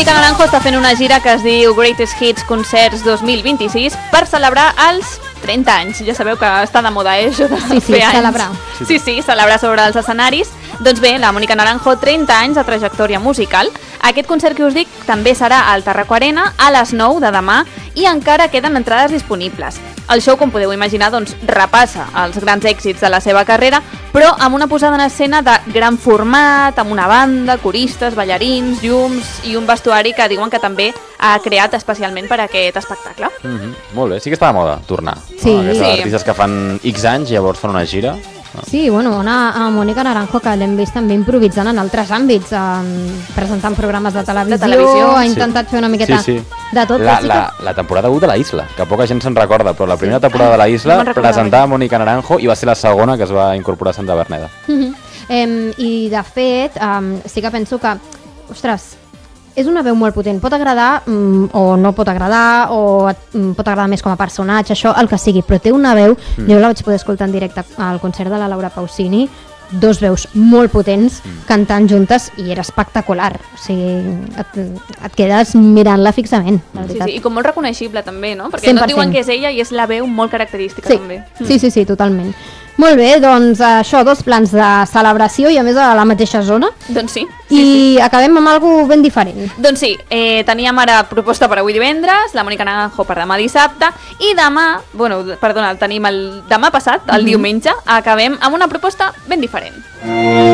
Mónica Naranjo està fent una gira que es diu Greatest Hits Concerts 2026 per celebrar els 30 anys. Ja sabeu que està de moda, això de fer anys. Celebrar. Sí, celebrar sobre els escenaris. Doncs bé, la Mónica Naranjo, 30 anys de trajectòria musical. Aquest concert que us dic també serà al Tarraco Arena a les 9 de demà i encara queden entrades disponibles. El show, com podeu imaginar, doncs, repassa els grans èxits de la seva carrera, però amb una posada en escena de gran format, amb una banda, coristes, ballarins, llums i un vestuari que diuen que també ha creat especialment per a aquest espectacle. Molt bé, sí que està de moda tornar. Sí. Aquests artistes que fan X anys i llavors fan una gira. Sí, bueno, a Mónica Naranjo, que l'hem vist també improvisant en altres àmbits, presentant programes de televisió, ha intentat fer una miqueta de tot. La temporada 1 de la Isla, que poca gent se'n recorda, però la primera temporada de la Isla presentava Mónica Naranjo i va ser la segona que es va incorporar a Santa Berneda. I de fet, sí que penso que, ostres, és una veu molt potent, pot agradar o no pot agradar, o pot agradar més com a personatge, això, el que sigui, però té una veu, jo la vaig poder escoltar en directe al concert de la Laura Pausini, dos veus molt potents cantant juntes i era espectacular, o sigui, et quedes mirant-la fixament, la veritat. Sí, i com molt reconeixible també, no? Perquè 100%. No et diuen que és ella i és la veu molt característica també. Sí, totalment. Molt bé, doncs això, dos plans de celebració i a més a la mateixa zona. Doncs sí. I acabem amb alguna ben diferent. Doncs sí, teníem ara proposta per avui divendres, la Mónica Naranjo per demà dissabte, i tenim el demà passat, el diumenge, acabem amb una proposta ben diferent.